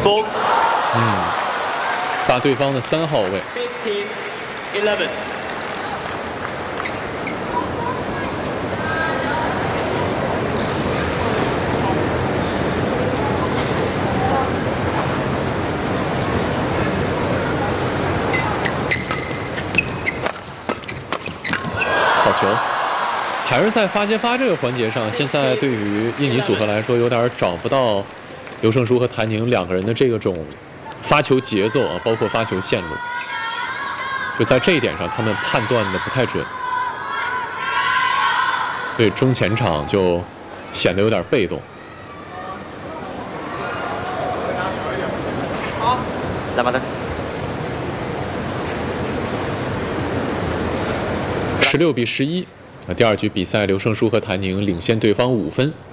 发对方的3号位。 15-11。 好球，还是在发接发这个环节上，现在对于印尼组合来说，有点找不到刘胜书和谭宁2个人的这种发球节奏啊，包括发球线路，就在这一点上，他们判断的不太准，所以中前场就显得有点被动。 好，来吧，来。 16-11，第2局比赛，刘胜书和谭宁领先对方5分。